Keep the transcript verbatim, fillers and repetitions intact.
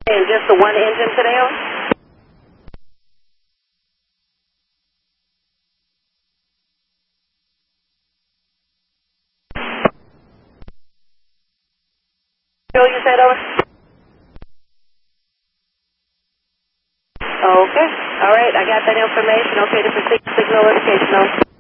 And just the one engine today, over? Fuel, you said, over? Okay. All right, I got that information. Okay, to proceed signal notification, over.